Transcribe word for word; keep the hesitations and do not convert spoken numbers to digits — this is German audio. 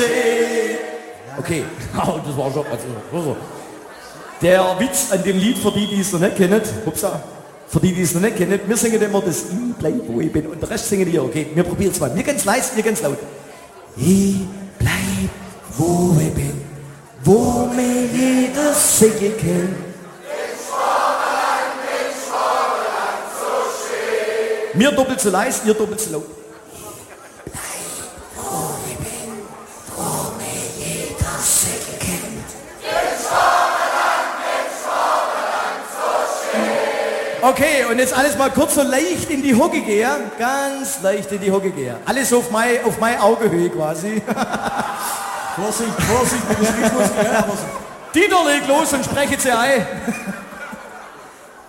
schön. Okay, das war schon, also, der Witz an dem Lied, für die, die es noch nicht kennen, upsa, für die, die es noch nicht kennen, wir singen immer das Ich bleib, wo ich bin und der Rest singen die, okay, wir probieren es mal. Wir ganz leise, wir ganz laut. Ich bleib, wo ich bin, wo mir jeder singen kann. Mir doppelt so leise, ihr doppelt so laut. Okay, und jetzt alles mal kurz so leicht in die Hocke gehen. Ganz leicht in die Hocke gehen. Alles auf mein, auf mein Augehöhe quasi. Vorsicht, Vorsicht mit dem Schrittmuskel. Dieter, leg los und spreche sie ein.